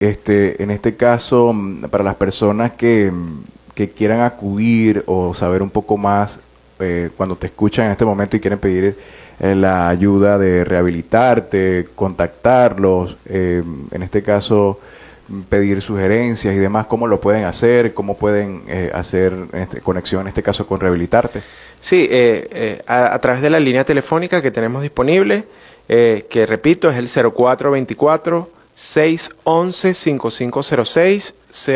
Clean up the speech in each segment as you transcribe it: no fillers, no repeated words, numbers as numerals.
en este caso, para las personas que quieran acudir o saber un poco más, cuando te escuchan en este momento y quieren pedir la ayuda de rehabilitarte, contactarlos, en este caso pedir sugerencias y demás, ¿cómo lo pueden hacer? ¿Cómo pueden hacer conexión en este caso con Rehabilitarte? Sí, a través de la línea telefónica que tenemos disponible, que repito es el 0424-611-5506,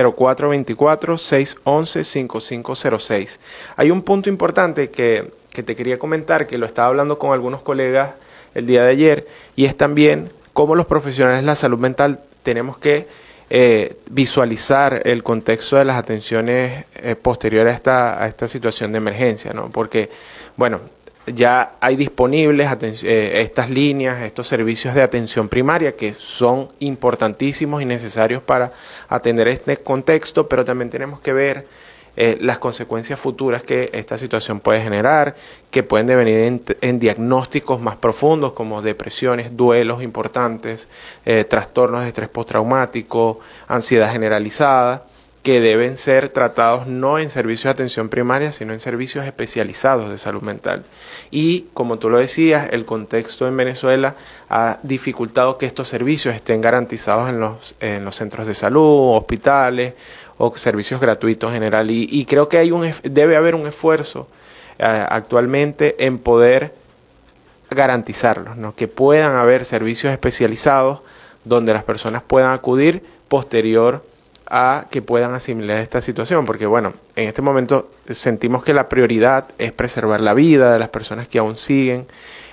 0424-611-5506. Hay un punto importante que te quería comentar, que lo estaba hablando con algunos colegas el día de ayer, y es también cómo los profesionales de la salud mental tenemos que visualizar el contexto de las atenciones posteriores a esta situación de emergencia, ¿no? Porque, bueno, ya hay disponibles estas líneas, estos servicios de atención primaria que son importantísimos y necesarios para atender este contexto, pero también tenemos que ver las consecuencias futuras que esta situación puede generar, que pueden devenir en diagnósticos más profundos como depresiones, duelos importantes, trastornos de estrés postraumático, ansiedad generalizada, que deben ser tratados no en servicios de atención primaria, sino en servicios especializados de salud mental. Y, como tú lo decías, el contexto en Venezuela ha dificultado que estos servicios estén garantizados en los centros de salud, hospitales o servicios gratuitos en general. Y creo que debe haber un esfuerzo actualmente en poder garantizarlos, ¿no? Que puedan haber servicios especializados donde las personas puedan acudir posterior a que puedan asimilar esta situación, porque bueno, en este momento sentimos que la prioridad es preservar la vida de las personas que aún siguen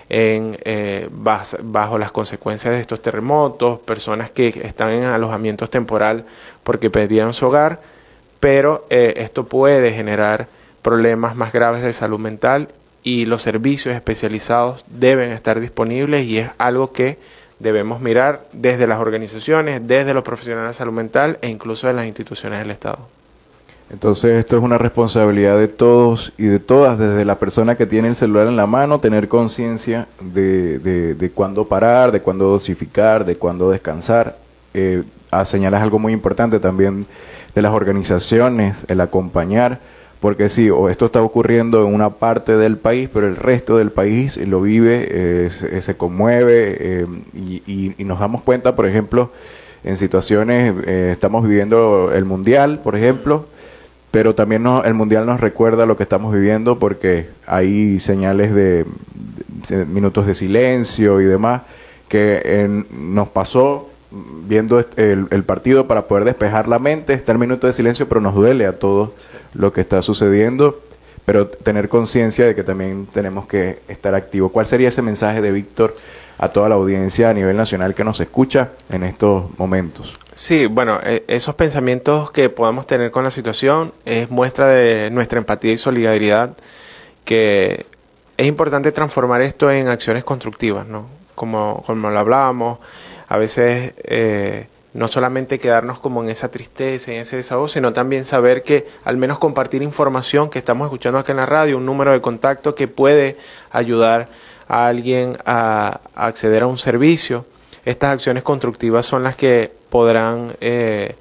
bajo las consecuencias de estos terremotos, personas que están en alojamientos temporal porque perdieron su hogar, pero esto puede generar problemas más graves de salud mental y los servicios especializados deben estar disponibles y es algo que debemos mirar desde las organizaciones, desde los profesionales de salud mental e incluso de las instituciones del Estado. Entonces esto es una responsabilidad de todos y de todas, desde la persona que tiene el celular en la mano, tener conciencia de cuándo parar, de cuándo dosificar, de cuándo descansar. Señalas algo muy importante también de las organizaciones, el acompañar, porque sí, esto está ocurriendo en una parte del país, pero el resto del país lo vive, se conmueve y nos damos cuenta, por ejemplo, en situaciones, estamos viviendo el Mundial, por ejemplo, pero también el Mundial nos recuerda lo que estamos viviendo porque hay señales de minutos de silencio y demás que nos pasó viendo el partido para poder despejar la mente. Está el minuto de silencio, pero nos duele a todos lo que está sucediendo, pero tener conciencia de que también tenemos que estar activos. ¿Cuál sería ese mensaje de Víctor a toda la audiencia a nivel nacional que nos escucha en estos momentos? Sí, bueno, esos pensamientos que podamos tener con la situación es muestra de nuestra empatía y solidaridad, que es importante transformar esto en acciones constructivas, ¿no? Como lo hablábamos, a veces no solamente quedarnos como en esa tristeza, en ese desahogo, sino también saber que al menos compartir información que estamos escuchando acá en la radio, un número de contacto que puede ayudar a alguien a acceder a un servicio. Estas acciones constructivas son las que podrán en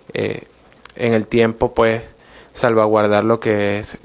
el tiempo pues salvaguardar lo que es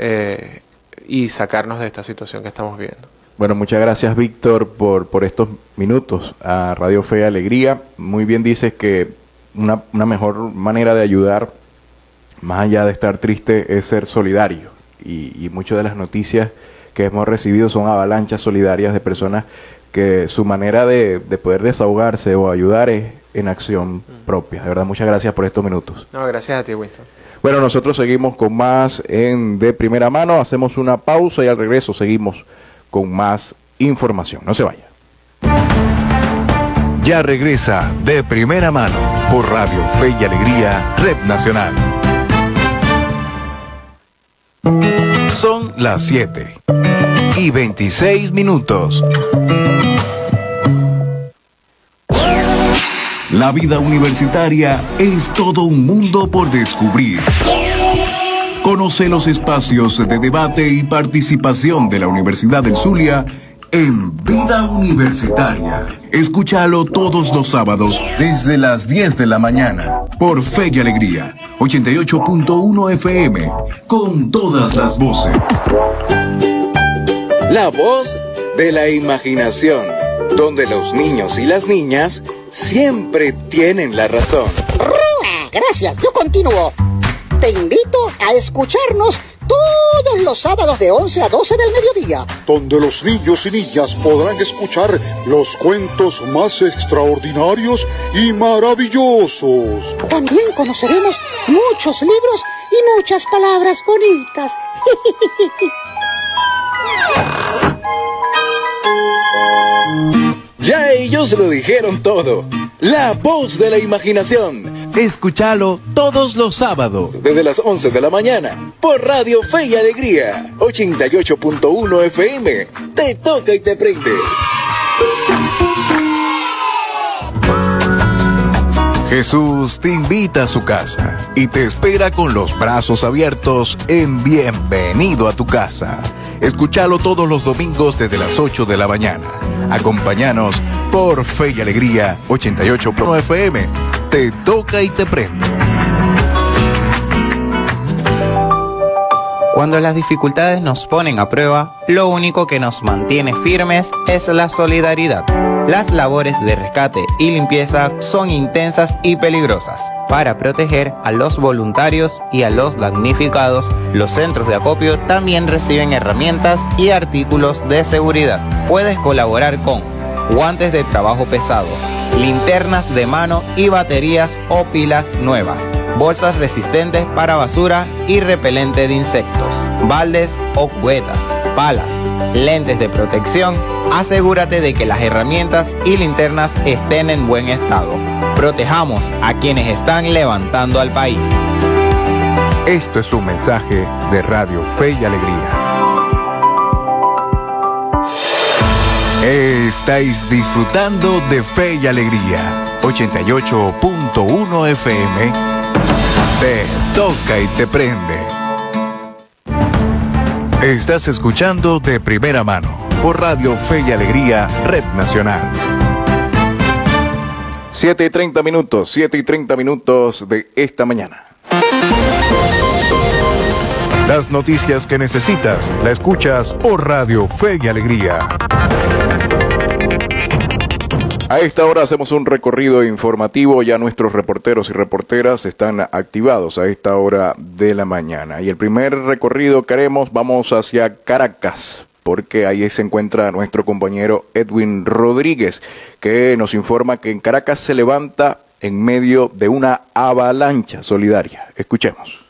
y sacarnos de esta situación que estamos viviendo. Bueno, muchas gracias Víctor por estos minutos a Radio Fe y Alegría. Muy bien dices que una mejor manera de ayudar, más allá de estar triste, es ser solidario. Y muchas de las noticias que hemos recibido son avalanchas solidarias de personas que su manera de poder desahogarse o ayudar es en acción propia. De verdad, muchas gracias por estos minutos. No, gracias a ti, Winston. Bueno, nosotros seguimos con más de primera mano. Hacemos una pausa y al regreso seguimos con más información. No se vaya. Ya regresa De Primera Mano por Radio Fe y Alegría, Red Nacional. Son las 7:26. La vida universitaria es todo un mundo por descubrir. Conoce los espacios de debate y participación de la Universidad del Zulia en Vida Universitaria. Escúchalo todos los sábados desde las 10 de la mañana por Fe y Alegría, 88.1 FM, con todas las voces. La voz de la imaginación, donde los niños y las niñas siempre tienen la razón. Gracias, yo continúo. Te invito a escucharnos todos los sábados de 11 a 12 del mediodía, donde los niños y niñas podrán escuchar los cuentos más extraordinarios y maravillosos. También conoceremos muchos libros y muchas palabras bonitas. Ya ellos lo dijeron todo. La voz de la imaginación. Escúchalo todos los sábados Desde las 11 de la mañana por Radio Fe y Alegría, 88.1 FM. Te toca y te prende. Jesús te invita a su casa y te espera con los brazos abiertos en Bienvenido a tu casa. Escúchalo todos los domingos desde las 8 de la mañana. Acompáñanos por Fe y Alegría, 88.1 FM. Te toca y te prende. Cuando las dificultades nos ponen a prueba, lo único que nos mantiene firmes es la solidaridad. Las labores de rescate y limpieza son intensas y peligrosas. Para proteger a los voluntarios y a los damnificados, los centros de acopio también reciben herramientas y artículos de seguridad. Puedes colaborar con guantes de trabajo pesado, linternas de mano y baterías o pilas nuevas, bolsas resistentes para basura y repelente de insectos, baldes o cubetas, palas, lentes de protección. Asegúrate de que las herramientas y linternas estén en buen estado. Protejamos a quienes están levantando al país. Esto es un mensaje de Radio Fe y Alegría. Estáis disfrutando de Fe y Alegría, 88.1 FM. Te toca y te prende. Estás escuchando de primera mano por Radio Fe y Alegría, Red Nacional. 7:30 minutos de esta mañana. Las noticias que necesitas, la escuchas por Radio Fe y Alegría. A esta hora hacemos un recorrido informativo, ya nuestros reporteros y reporteras están activados a esta hora de la mañana. Y el primer recorrido que haremos, vamos hacia Caracas, porque ahí se encuentra nuestro compañero Edwin Rodríguez, que nos informa que en Caracas se levanta en medio de una avalancha solidaria. Escuchemos.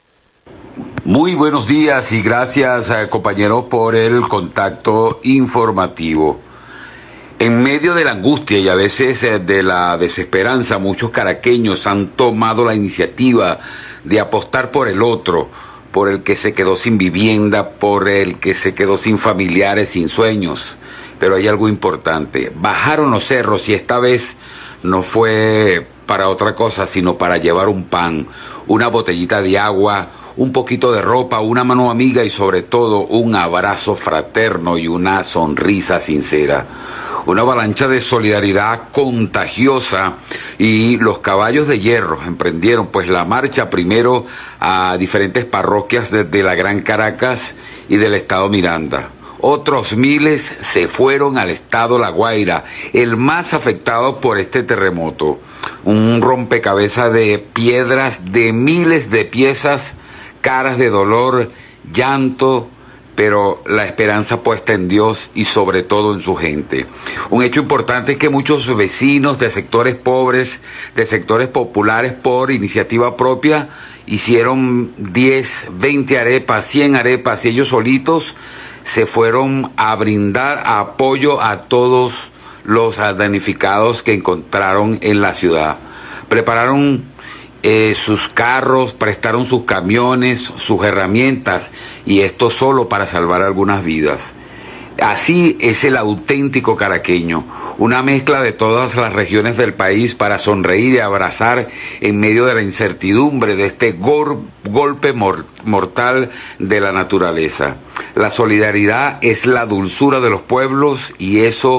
Muy buenos días y gracias, compañeros, por el contacto informativo. En medio de la angustia y a veces de la desesperanza, muchos caraqueños han tomado la iniciativa de apostar por el otro, por el que se quedó sin vivienda, por el que se quedó sin familiares, sin sueños. Pero hay algo importante: bajaron los cerros y esta vez no fue para otra cosa, sino para llevar un pan, una botellita de agua, un poquito de ropa, una mano amiga y sobre todo un abrazo fraterno y una sonrisa sincera. Una avalancha de solidaridad contagiosa, y los Caballos de Hierro emprendieron pues la marcha primero a diferentes parroquias desde la Gran Caracas y del estado Miranda. Otros miles se fueron al estado La Guaira, el más afectado por este terremoto. Un rompecabezas de piedras, de miles de piezas, caras de dolor, llanto, pero la esperanza puesta en Dios y sobre todo en su gente. Un hecho importante es que muchos vecinos de sectores pobres, de sectores populares, por iniciativa propia, hicieron 10, 20 arepas, 100 arepas, y ellos solitos se fueron a brindar apoyo a todos los damnificados que encontraron en la ciudad. Prepararon sus carros, prestaron sus camiones, sus herramientas, y esto solo para salvar algunas vidas. Así es el auténtico caraqueño, una mezcla de todas las regiones del país para sonreír y abrazar en medio de la incertidumbre de este golpe mortal de la naturaleza. La solidaridad es la dulzura de los pueblos y eso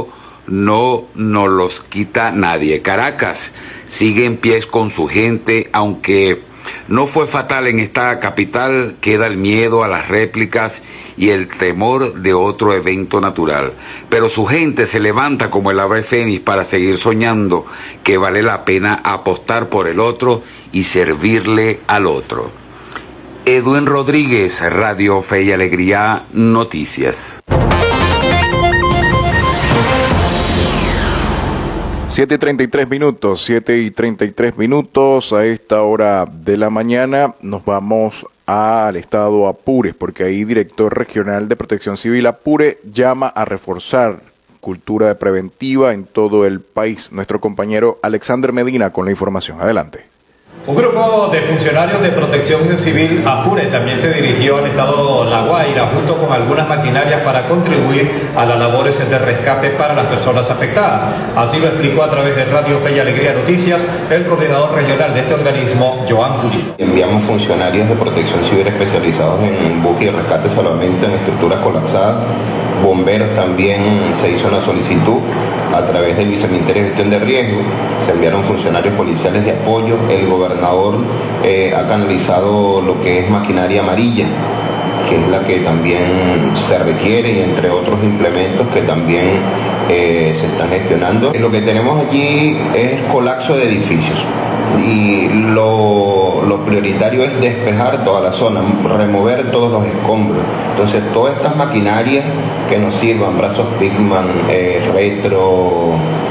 no nos los quita nadie. Caracas sigue en pie con su gente, aunque no fue fatal en esta capital, queda el miedo a las réplicas y el temor de otro evento natural. Pero su gente se levanta como el ave fénix para seguir soñando que vale la pena apostar por el otro y servirle al otro. Edwin Rodríguez, Radio Fe y Alegría, Noticias. 7:33 minutos, a esta hora de la mañana nos vamos al estado Apure, porque ahí director regional de Protección Civil Apure llama a reforzar cultura preventiva en todo el país. Nuestro compañero Alexander Medina con la información. Adelante. Un grupo de funcionarios de Protección Civil Apure también se dirigió al estado La Guaira junto con algunas maquinarias para contribuir a las labores de rescate para las personas afectadas. Así lo explicó a través de Radio Fe y Alegría Noticias el coordinador regional de este organismo, Joan Pulido. Enviamos funcionarios de Protección Civil especializados en búsqueda y rescate, salvamento en estructuras colapsadas. Bomberos también se hizo una solicitud a través del Viceministerio de Gestión de Riesgo. Se enviaron funcionarios policiales de apoyo. El gobernador ha canalizado lo que es maquinaria amarilla, que es la que también se requiere, y entre otros implementos que también se están gestionando. Lo que tenemos allí es colapso de edificios y lo prioritario es despejar toda la zona, remover todos los escombros. Entonces todas estas maquinarias que nos sirvan, brazos Pigman, retro,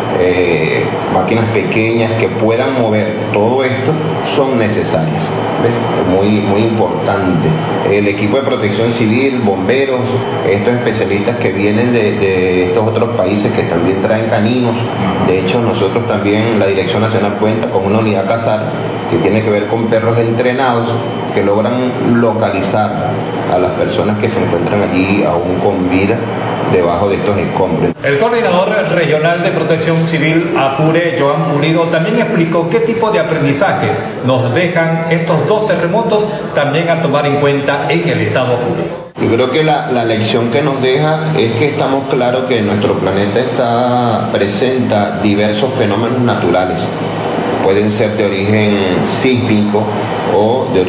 máquinas pequeñas que puedan mover todo esto, son necesarias. ¿Ves? Muy importante. El equipo de Protección Civil, bomberos, estos especialistas que vienen de estos otros países que también traen caninos. De hecho, nosotros también, la Dirección Nacional cuenta con una unidad CASAR que tiene que ver con perros entrenados que logran localizar a las personas que se encuentran allí aún con vida debajo de estos escombros. El coordinador regional de Protección Civil Apure, Joan Pulido, también explicó qué tipo de aprendizajes nos dejan estos dos terremotos, también a tomar en cuenta en el estado Apure. Yo creo que la lección que nos deja es que estamos claros que nuestro planeta presenta diversos fenómenos naturales. Pueden ser de origen sísmico o de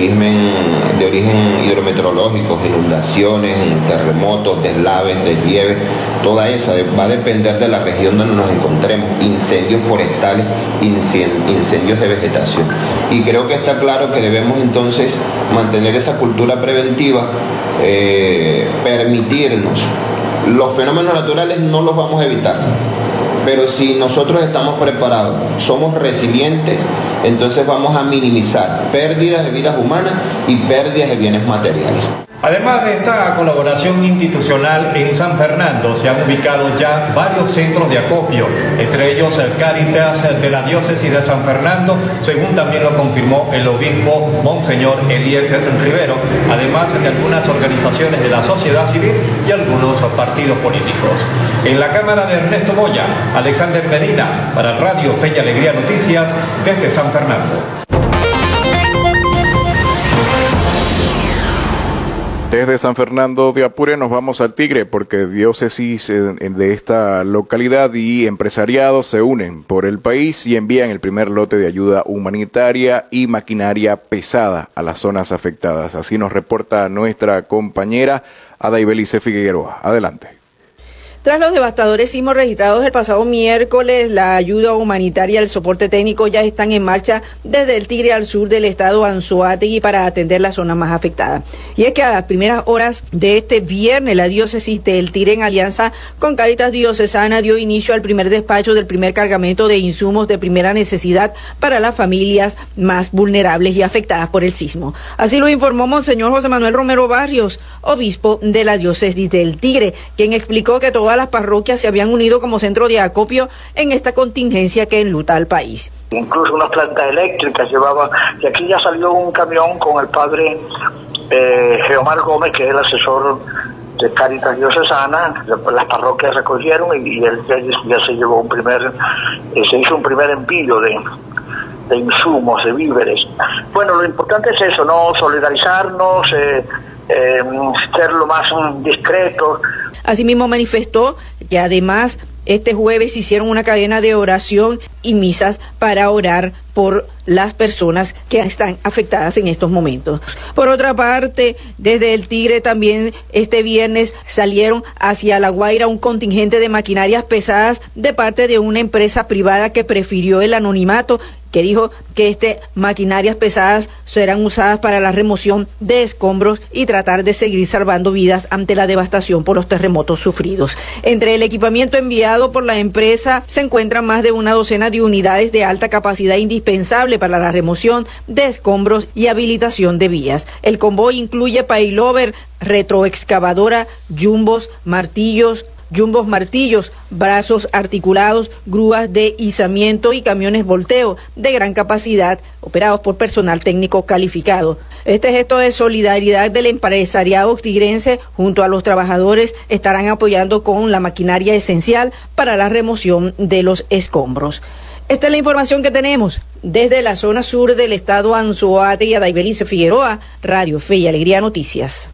origen hidrometeorológico, inundaciones, terremotos, deslaves, deslieves. Toda esa va a depender de la región donde nos encontremos, incendios forestales, incendios de vegetación. Y creo que está claro que debemos entonces mantener esa cultura preventiva, permitirnos. Los fenómenos naturales no los vamos a evitar, pero si nosotros estamos preparados, somos resilientes, entonces vamos a minimizar pérdidas de vidas humanas y pérdidas de bienes materiales. Además de esta colaboración institucional, en San Fernando se han ubicado ya varios centros de acopio, entre ellos el Cáritas de la Diócesis de San Fernando, según también lo confirmó el obispo Monseñor Eliezer Rivero, además de algunas organizaciones de la sociedad civil y algunos partidos políticos. En la cámara de Ernesto Moya, Alexander Medina, para Radio Fe y Alegría Noticias, desde San Fernando. Desde San Fernando de Apure nos vamos al Tigre, porque diócesis de esta localidad y empresariados se unen por el país y envían el primer lote de ayuda humanitaria y maquinaria pesada a las zonas afectadas. Así nos reporta nuestra compañera Adaibelice Figueroa. Adelante. Tras los devastadores sismos registrados el pasado miércoles, la ayuda humanitaria y el soporte técnico ya están en marcha desde el Tigre al sur del estado Anzoátegui para atender las zonas más afectadas. Y es que a las primeras horas de este viernes, la diócesis del Tigre, en alianza con Cáritas Diocesana, dio inicio al primer despacho del primer cargamento de insumos de primera necesidad para las familias más vulnerables y afectadas por el sismo. Así lo informó Monseñor José Manuel Romero Barrios, obispo de la diócesis del Tigre, quien explicó que todas las parroquias se habían unido como centro de acopio en esta contingencia que enluta al país. Incluso unas plantas eléctricas llevaban, y aquí ya salió un camión con el padre Geomar Gómez, que es el asesor de Cáritas Diocesana. Las parroquias recogieron y él ya se llevó se hizo un primer envío de insumos, de víveres. Bueno, lo importante es eso, ¿no? Solidarizarnos, ser lo más discretos. Asimismo manifestó que además este jueves hicieron una cadena de oración y misas para orar por las personas que están afectadas en estos momentos. Por otra parte, desde el Tigre también este viernes salieron hacia La Guaira un contingente de maquinarias pesadas de parte de una empresa privada que prefirió el anonimato, que dijo que maquinarias pesadas serán usadas para la remoción de escombros y tratar de seguir salvando vidas ante la devastación por los terremotos sufridos. Entre el equipamiento enviado por la empresa se encuentran más de una docena de unidades de alta capacidad indispensable para la remoción de escombros y habilitación de vías. El convoy incluye payloader, retroexcavadora, jumbos, martillos, brazos articulados, grúas de izamiento y camiones volteo de gran capacidad operados por personal técnico calificado. Este gesto de solidaridad del empresariado tigrense junto a los trabajadores estarán apoyando con la maquinaria esencial para la remoción de los escombros. Esta es la información que tenemos desde la zona sur del estado Anzoátegui. Daibelice Figueroa, Radio Fe y Alegría Noticias.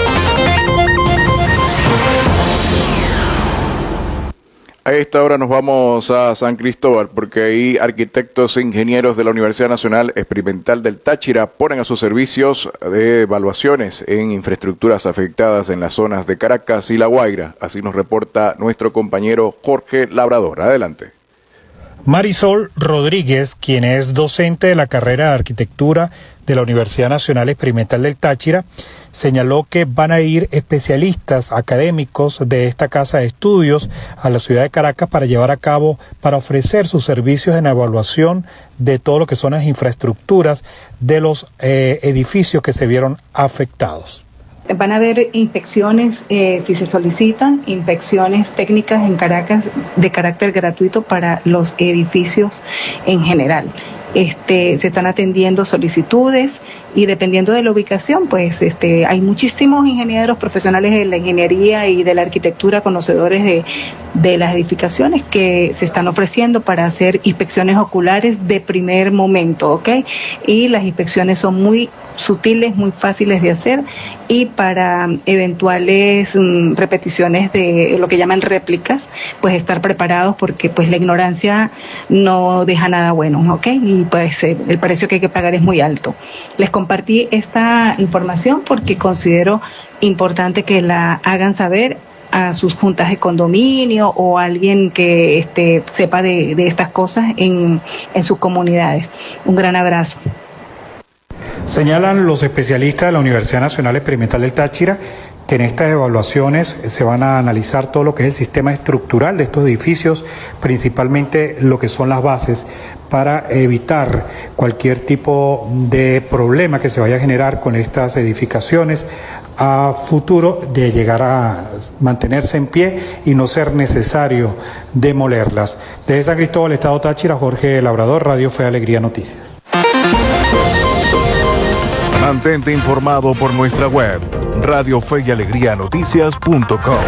A esta hora nos vamos a San Cristóbal porque ahí arquitectos e ingenieros de la Universidad Nacional Experimental del Táchira ponen a sus servicios de evaluaciones en infraestructuras afectadas en las zonas de Caracas y La Guaira. Así nos reporta nuestro compañero Jorge Labrador. Adelante. Marisol Rodríguez, quien es docente de la carrera de arquitectura de la Universidad Nacional Experimental del Táchira, señaló que van a ir especialistas académicos de esta casa de estudios a la ciudad de Caracas para ofrecer sus servicios en evaluación de todo lo que son las infraestructuras de los edificios que se vieron afectados. Van a haber inspecciones, si se solicitan, inspecciones técnicas en Caracas de carácter gratuito para los edificios en general. Se están atendiendo solicitudes y dependiendo de la ubicación, pues hay muchísimos ingenieros profesionales de la ingeniería y de la arquitectura, conocedores de las edificaciones, que se están ofreciendo para hacer inspecciones oculares de primer momento, ¿ok? Y las inspecciones son muy sutiles, muy fáciles de hacer, y para eventuales repeticiones de lo que llaman réplicas, pues estar preparados, porque pues la ignorancia no deja nada bueno, ¿ok? Y pues el precio que hay que pagar es muy alto. Les compartí esta información porque considero importante que la hagan saber a sus juntas de condominio o a alguien que sepa de estas cosas en sus comunidades. Un gran abrazo. Señalan los especialistas de la Universidad Nacional Experimental del Táchira que en estas evaluaciones se van a analizar todo lo que es el sistema estructural de estos edificios, principalmente lo que son las bases, para evitar cualquier tipo de problema que se vaya a generar con estas edificaciones a futuro, de llegar a mantenerse en pie y no ser necesario demolerlas. Desde San Cristóbal, Estado Táchira, Jorge Labrador, Radio Fe Alegría Noticias. Mantente informado por nuestra web, radiofeyalegrianoticias.com.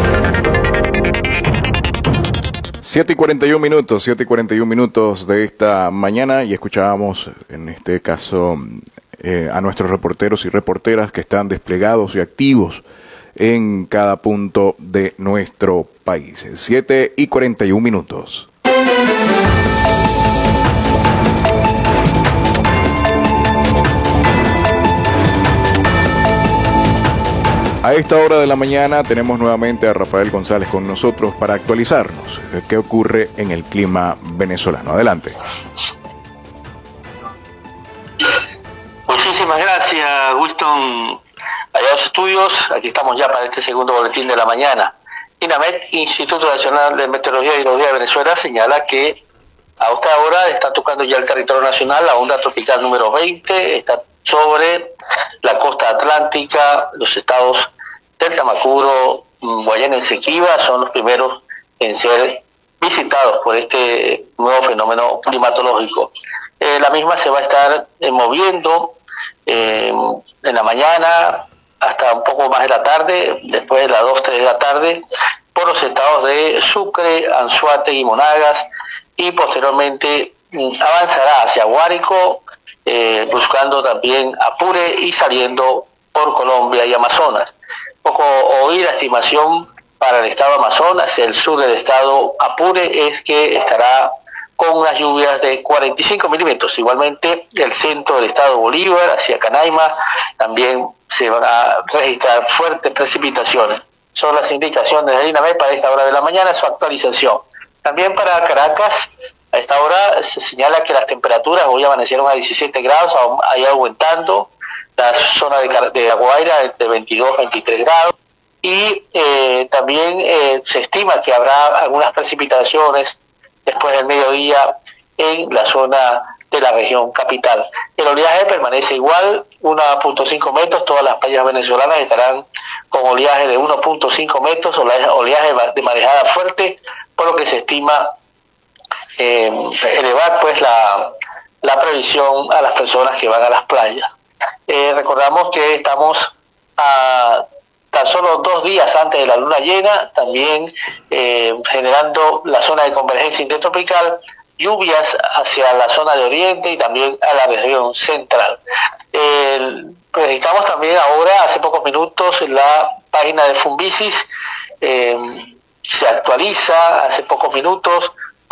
7:41 minutos de esta mañana, y escuchábamos en este caso a nuestros reporteros y reporteras que están desplegados y activos en cada punto de nuestro país. 7:41. A esta hora de la mañana tenemos nuevamente a Rafael González con nosotros para actualizarnos qué ocurre en el clima venezolano. Adelante. Muchísimas gracias, Wilton. Allá los estudios, aquí estamos ya para este segundo boletín de la mañana. INAMET, Instituto Nacional de Meteorología y Hidrología de Venezuela, señala que a esta hora está tocando ya el territorio nacional la onda tropical número 20, está sobre la costa atlántica. Los estados del Tamacuro, Guayana y Esequiba son los primeros en ser visitados por este nuevo fenómeno climatológico. La misma se va a estar moviendo en la mañana hasta un poco más de la tarde, después de las 2, 3 de la tarde, por los estados de Sucre, Anzoátegui y Monagas, y posteriormente avanzará hacia Guárico, buscando también Apure y saliendo por Colombia y Amazonas. Poco oí la estimación para el estado Amazonas, el sur del estado Apure, es que estará con unas lluvias de 45 milímetros. Igualmente, el centro del estado Bolívar, hacia Canaima, también se van a registrar fuertes precipitaciones. Son las indicaciones de INAMET para esta hora de la mañana, su actualización. También para Caracas, a esta hora se señala que las temperaturas hoy amanecieron a 17 grados, ahí aumentando. La zona de La Guaira entre 22 y 23 grados. Y también se estima que habrá algunas precipitaciones después del mediodía en la zona de la región capital. El oleaje permanece igual, 1.5 metros, todas las playas venezolanas estarán con oleaje de 1.5 metros, oleaje de marejada fuerte, por lo que se estima elevar pues la previsión a las personas que van a las playas. Recordamos que estamos a tan solo 2 días antes de la luna llena, también generando la zona de convergencia intertropical, lluvias hacia la zona de oriente y también a la región central. Registramos también ahora, hace pocos minutos, la página de Fumbisis, se actualiza hace pocos minutos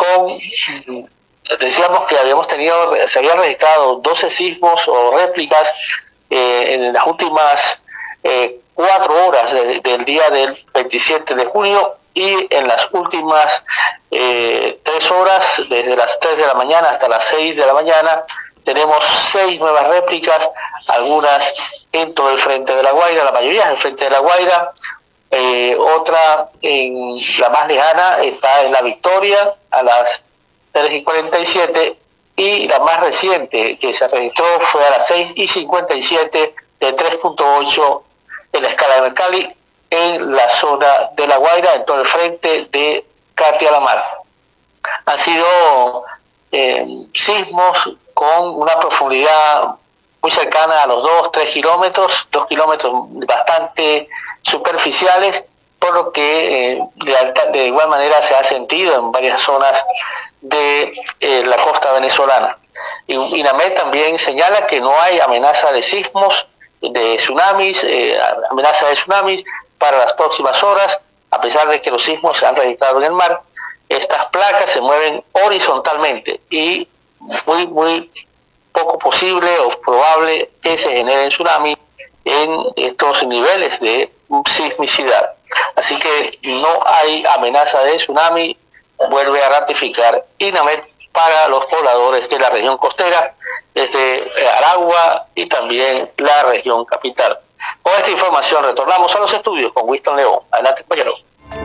decíamos que se habían registrado 12 sismos o réplicas en las últimas 4 horas del día del 27 de junio y en las últimas 3 horas, desde las 3 de la mañana hasta las 6 de la mañana, tenemos 6 nuevas réplicas, algunas en todo el frente de La Guaira, la mayoría en el frente de La Guaira, otra en la más lejana está en La Victoria a las 3:47 y la más reciente que se registró fue a las 6:57 de 3.8 en la escala de Mercalli en la zona de La Guaira, en todo el frente de Catia-La-Mar. Han sido sismos con una profundidad muy cercana a los 2-3 kilómetros, 2 kilómetros bastante superficiales, por lo que de igual manera se ha sentido en varias zonas de la costa venezolana. INAMET también señala que no hay amenaza de sismos, de tsunamis, amenaza de tsunamis para las próximas horas, a pesar de que los sismos se han registrado en el mar. Estas placas se mueven horizontalmente y muy poco posible o probable que se generen tsunamis en estos niveles de sismicidad. Así que no hay amenaza de tsunami, vuelve a ratificar INAMET para los pobladores de la región costera, desde Aragua y también la región capital. Con esta información retornamos a los estudios con Winston León. Adelante, compañero.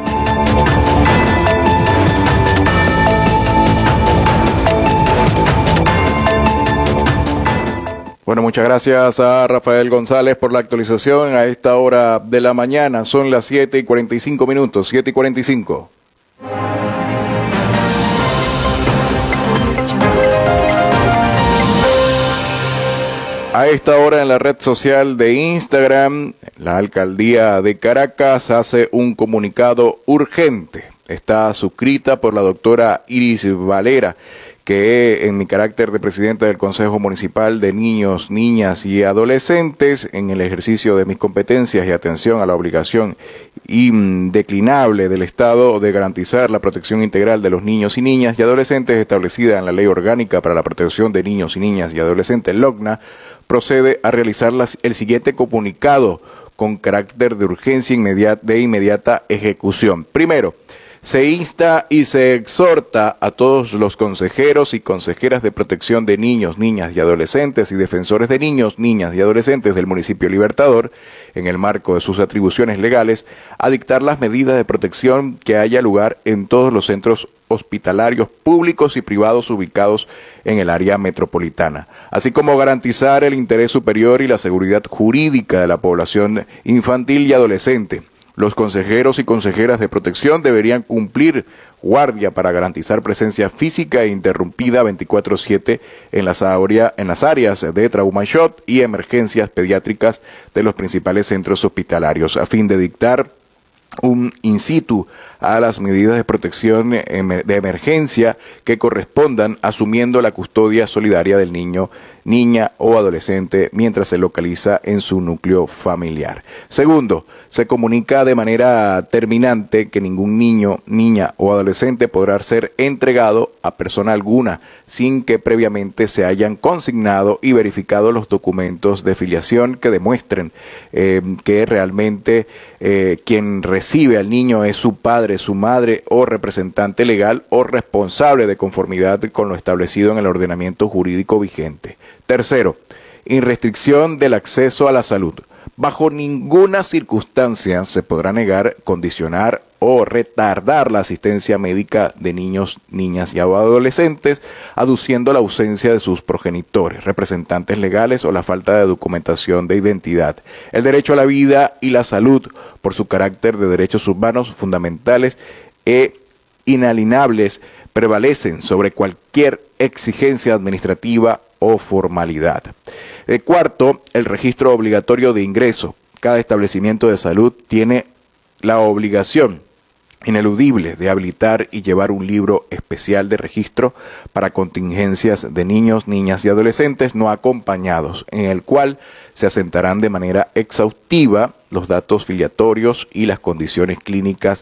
Bueno, muchas gracias a Rafael González por la actualización a esta hora de la mañana. Son las 7:45 minutos, 7:45. A esta hora en la red social de Instagram, la alcaldía de Caracas hace un comunicado urgente. Está suscrita por la doctora Iris Valera, que en mi carácter de presidente del Consejo Municipal de Niños, Niñas y Adolescentes, en el ejercicio de mis competencias y atención a la obligación indeclinable del Estado de garantizar la protección integral de los niños y niñas y adolescentes establecida en la Ley Orgánica para la Protección de Niños y Niñas y Adolescentes, LOCNA, procede a realizar el siguiente comunicado con carácter de urgencia de inmediata ejecución. Primero, se insta y se exhorta a todos los consejeros y consejeras de protección de niños, niñas y adolescentes y defensores de niños, niñas y adolescentes del municipio Libertador, en el marco de sus atribuciones legales, a dictar las medidas de protección que haya lugar en todos los centros hospitalarios públicos y privados ubicados en el área metropolitana, así como garantizar el interés superior y la seguridad jurídica de la población infantil y adolescente. Los consejeros y consejeras de protección deberían cumplir guardia para garantizar presencia física e interrumpida 24/7 en las áreas de trauma shock y emergencias pediátricas de los principales centros hospitalarios, a fin de dictar un in situ a las medidas de protección de emergencia que correspondan, asumiendo la custodia solidaria del niño, niña o adolescente mientras se localiza en su núcleo familiar. Segundo, se comunica de manera terminante que ningún niño, niña o adolescente podrá ser entregado a persona alguna sin que previamente se hayan consignado y verificado los documentos de filiación que demuestren que realmente quien recibe al niño es su padre, su madre o representante legal o responsable de conformidad con lo establecido en el ordenamiento jurídico vigente. Tercero, restricción del acceso a la salud. Bajo ninguna circunstancia se podrá negar, condicionar o retardar la asistencia médica de niños, niñas y adolescentes, aduciendo la ausencia de sus progenitores, representantes legales o la falta de documentación de identidad. El derecho a la vida y la salud, por su carácter de derechos humanos fundamentales e inalienables, prevalecen sobre cualquier exigencia administrativa o formalidad. Cuarto, el registro obligatorio de ingreso. Cada establecimiento de salud tiene la obligación ineludible de habilitar y llevar un libro especial de registro para contingencias de niños, niñas y adolescentes no acompañados, en el cual se asentarán de manera exhaustiva los datos filiatorios y las condiciones clínicas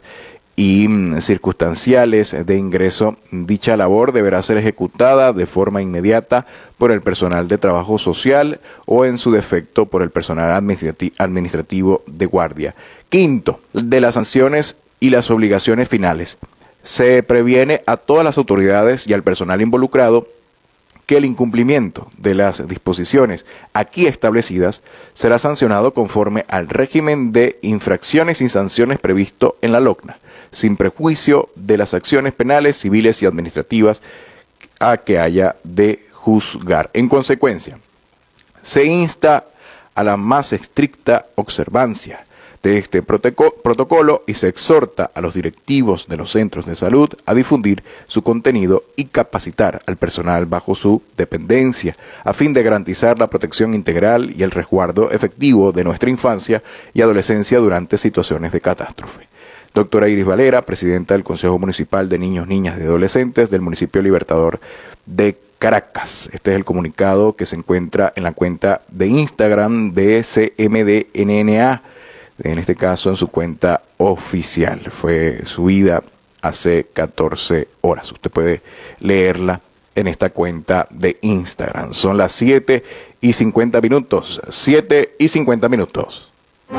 y circunstanciales de ingreso. Dicha labor deberá ser ejecutada de forma inmediata por el personal de trabajo social o, en su defecto, por el personal administrativo de guardia. Quinto, de las sanciones y las obligaciones finales. Se previene a todas las autoridades y al personal involucrado que el incumplimiento de las disposiciones aquí establecidas será sancionado conforme al régimen de infracciones y sanciones previsto en la LOCNA, sin prejuicio de las acciones penales, civiles y administrativas a que haya de juzgar. En consecuencia, se insta a la más estricta observancia de este protocolo y se exhorta a los directivos de los centros de salud a difundir su contenido y capacitar al personal bajo su dependencia a fin de garantizar la protección integral y el resguardo efectivo de nuestra infancia y adolescencia durante situaciones de catástrofe. Doctora Iris Valera, presidenta del Consejo Municipal de Niños, Niñas y Adolescentes del municipio Libertador de Caracas. Este es el comunicado que se encuentra en la cuenta de Instagram de CMDNNA, en este caso en su cuenta oficial. Fue subida hace 14 horas. Usted puede leerla en esta cuenta de Instagram. Son las 7:50 minutos. 7:50 minutos.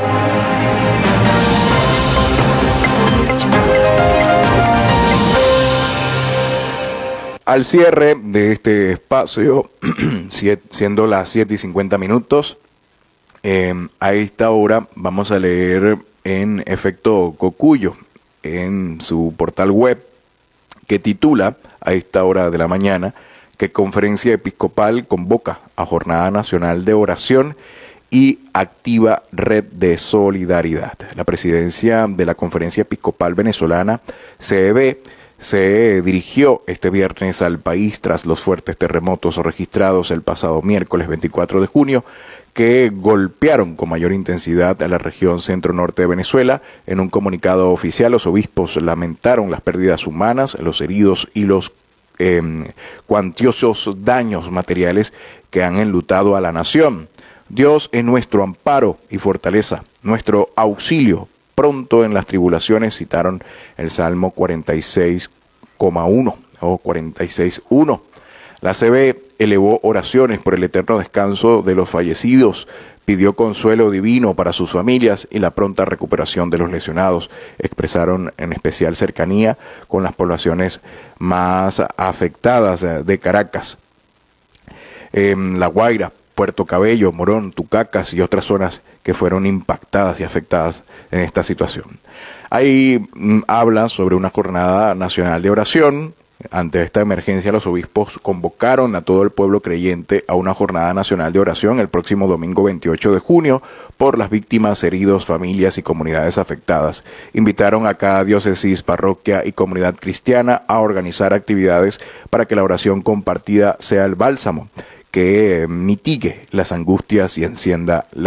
Al cierre de este espacio, siendo las 7:50 minutos, a esta hora vamos a leer en Efecto Cocuyo, en su portal web, que titula a esta hora de la mañana que Conferencia Episcopal convoca a Jornada Nacional de Oración y activa red de solidaridad. La presidencia de la Conferencia Episcopal Venezolana, CEB, se dirigió este viernes al país tras los fuertes terremotos registrados el pasado miércoles 24 de junio, que golpearon con mayor intensidad a la región centro-norte de Venezuela. En un comunicado oficial, los obispos lamentaron las pérdidas humanas, los heridos y los cuantiosos daños materiales que han enlutado a la nación. Dios es nuestro amparo y fortaleza, nuestro auxilio pronto en las tribulaciones, citaron el Salmo 46,1 o 46,1. La CB elevó oraciones por el eterno descanso de los fallecidos, pidió consuelo divino para sus familias y la pronta recuperación de los lesionados. Expresaron en especial cercanía con las poblaciones más afectadas de Caracas, La Guaira, Puerto Cabello, Morón, Tucacas y otras zonas que fueron impactadas y afectadas en esta situación. Ahí habla sobre una jornada nacional de oración. Ante esta emergencia, los obispos convocaron a todo el pueblo creyente a una jornada nacional de oración el próximo domingo 28 de junio por las víctimas, heridos, familias y comunidades afectadas. Invitaron a cada diócesis, parroquia y comunidad cristiana a organizar actividades para que la oración compartida sea el bálsamo que mitigue las angustias y encienda la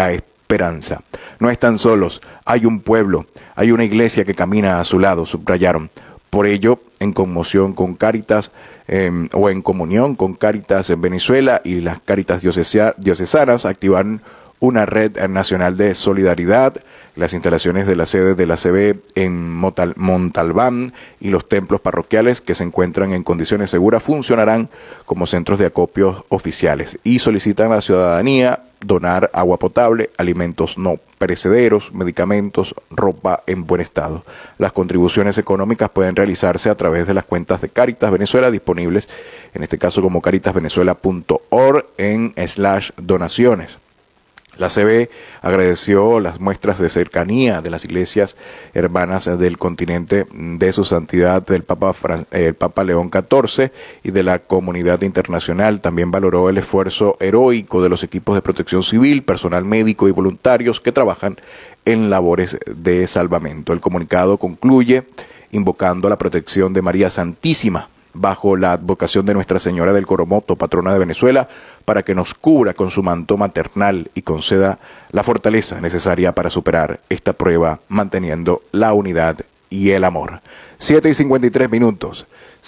esperanza. No están solos, hay un pueblo, hay una iglesia que camina a su lado, subrayaron. Por ello, en conmoción con Cáritas, o en comunión con Cáritas en Venezuela y las Cáritas diocesanas, activaron una red nacional de solidaridad, las instalaciones de la sede de la CB en Montalbán y los templos parroquiales que se encuentran en condiciones seguras funcionarán como centros de acopio oficiales y solicitan a la ciudadanía donar agua potable, alimentos no perecederos, medicamentos, ropa en buen estado. Las contribuciones económicas pueden realizarse a través de las cuentas de Cáritas Venezuela disponibles, en este caso como caritasvenezuela.org /donaciones. La CB agradeció las muestras de cercanía de las iglesias hermanas del continente de su santidad el Papa León XIV y de la comunidad internacional. También valoró el esfuerzo heroico de los equipos de protección civil, personal médico y voluntarios que trabajan en labores de salvamento. El comunicado concluye invocando la protección de María Santísima bajo la advocación de Nuestra Señora del Coromoto, patrona de Venezuela, para que nos cubra con su manto maternal y conceda la fortaleza necesaria para superar esta prueba, manteniendo la unidad y el amor. 7:53 minutos,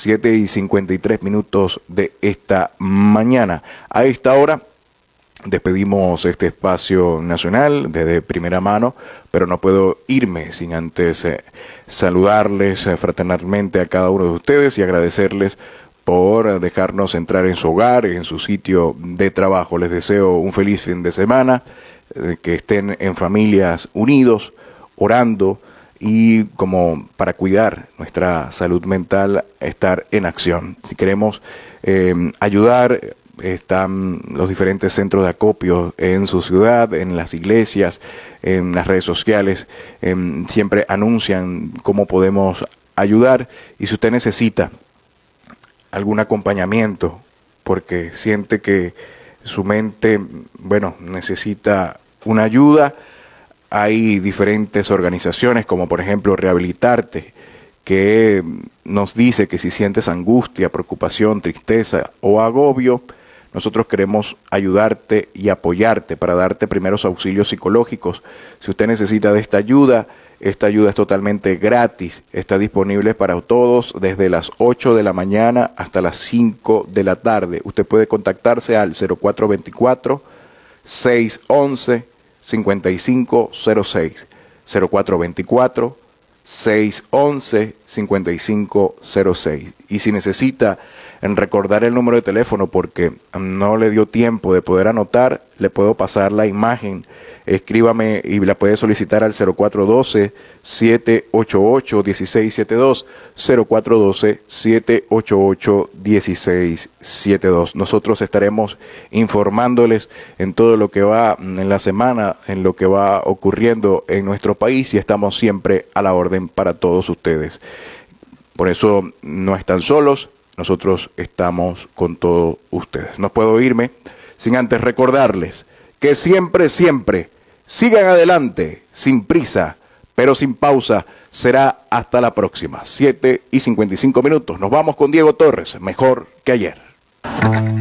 7:53 minutos de esta mañana. A esta hora despedimos este espacio nacional desde primera mano, pero no puedo irme sin antes saludarles fraternalmente a cada uno de ustedes y agradecerles por dejarnos entrar en su hogar, en su sitio de trabajo. Les deseo un feliz fin de semana, que estén en familias unidos, orando y como para cuidar nuestra salud mental, estar en acción. Si queremos ayudar, están los diferentes centros de acopio en su ciudad, en las iglesias, en las redes sociales, siempre anuncian cómo podemos ayudar. Y si usted necesita algún acompañamiento porque siente que su mente, necesita una ayuda, hay diferentes organizaciones como por ejemplo Rehabilitarte, que nos dice que si sientes angustia, preocupación, tristeza o agobio, nosotros queremos ayudarte y apoyarte para darte primeros auxilios psicológicos. Si usted necesita de esta ayuda es totalmente gratis. Está disponible para todos desde las 8 de la mañana hasta las 5 de la tarde. Usted puede contactarse al 0424-611-5506. 0424-611-5506. Y si necesita recordar el número de teléfono porque no le dio tiempo de poder anotar, le puedo pasar la imagen. Escríbame y la puede solicitar al 0412-788-1672, 0412-788-1672. Nosotros estaremos informándoles en todo lo que va en la semana, en lo que va ocurriendo en nuestro país, y estamos siempre a la orden para todos ustedes. Por eso no están solos, nosotros estamos con todos ustedes. No puedo irme sin antes recordarles que siempre sigan adelante, sin prisa, pero sin pausa. Será hasta la próxima, 7:55 minutos. Nos vamos con Diego Torres, mejor que ayer.